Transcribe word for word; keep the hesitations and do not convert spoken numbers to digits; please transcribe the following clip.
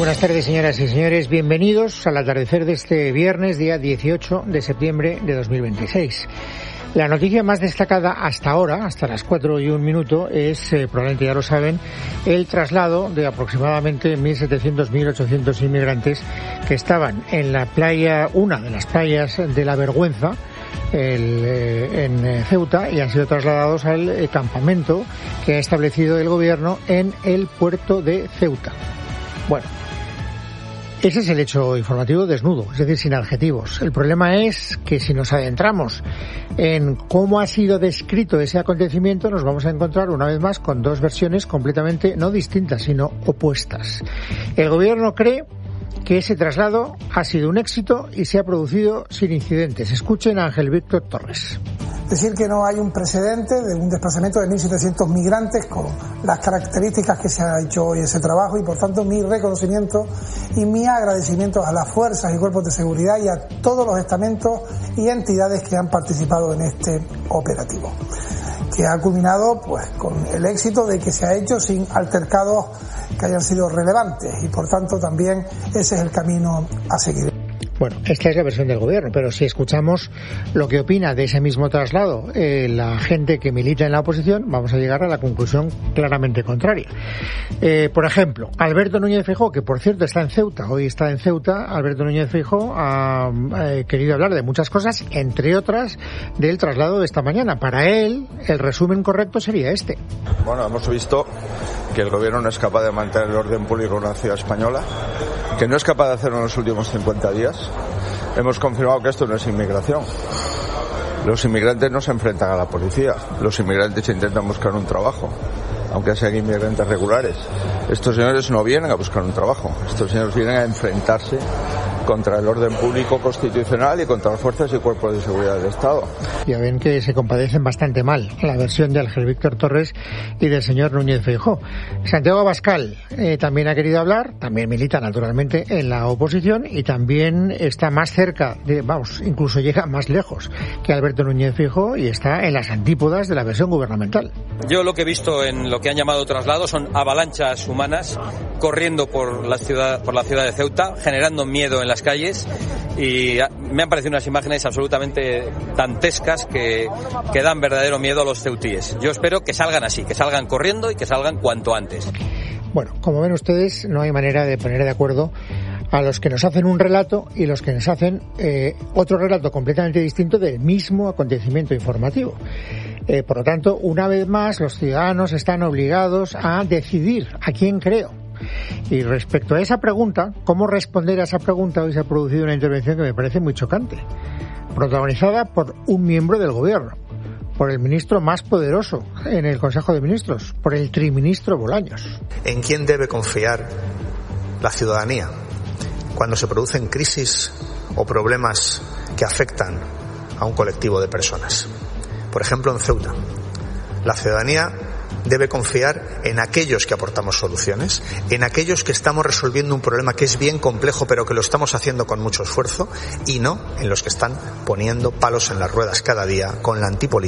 Buenas tardes, señoras y señores. Bienvenidos al atardecer de este viernes, día dieciocho de septiembre de dos mil veintiséis. La noticia más destacada hasta ahora, hasta las cuatro y un minuto, es, eh, probablemente ya lo saben, el traslado de aproximadamente mil setecientos a mil ochocientos inmigrantes que estaban en la playa, una de las playas de la Vergüenza, el, eh, en Ceuta, y han sido trasladados al eh, campamento que ha establecido el gobierno en el puerto de Ceuta. Bueno, ese es el hecho informativo desnudo, es decir, sin adjetivos. El problema es que si nos adentramos en cómo ha sido descrito ese acontecimiento, nos vamos a encontrar una vez más con dos versiones completamente no distintas, sino opuestas. El gobierno cree que ese traslado ha sido un éxito y se ha producido sin incidentes. Escuchen a Ángel Víctor Torres. Decir que no hay un precedente de un desplazamiento de mil setecientos migrantes con las características que se ha hecho hoy ese trabajo, y por tanto mi reconocimiento y mi agradecimiento a las fuerzas y cuerpos de seguridad y a todos los estamentos y entidades que han participado en este operativo, que ha culminado pues con el éxito de que se ha hecho sin altercados que hayan sido relevantes, y por tanto también ese es el camino a seguir. Bueno, esta es la versión del gobierno, pero si escuchamos lo que opina de ese mismo traslado eh, la gente que milita en la oposición, vamos a llegar a la conclusión claramente contraria. Eh, por ejemplo, Alberto Núñez Feijóo, que por cierto está en Ceuta, hoy está en Ceuta, Alberto Núñez Feijóo ha eh, querido hablar de muchas cosas, entre otras del traslado de esta mañana. Para él, el resumen correcto sería este. Bueno, hemos visto que el gobierno no es capaz de mantener el orden público en una ciudad española, que no es capaz de hacerlo en los últimos cincuenta días. Hemos confirmado que esto no es inmigración. Los inmigrantes no se enfrentan a la policía. Los inmigrantes intentan buscar un trabajo, aunque sean inmigrantes regulares. Estos señores no vienen a buscar un trabajo. Estos señores vienen a enfrentarse contra el orden público constitucional y contra las fuerzas y cuerpos de seguridad del Estado. Ya ven que se compadecen bastante mal la versión de Ángel Víctor Torres y del señor Núñez Feijóo. Santiago Abascal eh, también ha querido hablar, también milita naturalmente en la oposición y también está más cerca, de, vamos, incluso llega más lejos que Alberto Núñez Feijóo y está en las antípodas de la versión gubernamental. Yo lo que he visto en lo que han llamado traslado son avalanchas humanas corriendo por la ciudad, por la ciudad de Ceuta, generando miedo en las calles, y me han parecido unas imágenes absolutamente dantescas que, que dan verdadero miedo a los ceutíes. Yo espero que salgan así, que salgan corriendo y que salgan cuanto antes. Bueno, como ven ustedes, no hay manera de poner de acuerdo a los que nos hacen un relato y los que nos hacen eh, otro relato completamente distinto del mismo acontecimiento informativo. Eh, por lo tanto, una vez más, los ciudadanos están obligados a decidir a quién creo. Y respecto a esa pregunta, ¿cómo responder a esa pregunta? Hoy se ha producido una intervención que me parece muy chocante, protagonizada por un miembro del gobierno, por el ministro más poderoso en el Consejo de Ministros, por el triministro Bolaños. ¿En quién debe confiar la ciudadanía cuando se producen crisis o problemas que afectan a un colectivo de personas? Por ejemplo, en Ceuta, la ciudadanía debe confiar en aquellos que aportamos soluciones, en aquellos que estamos resolviendo un problema que es bien complejo pero que lo estamos haciendo con mucho esfuerzo, y no en los que están poniendo palos en las ruedas cada día con la antipolítica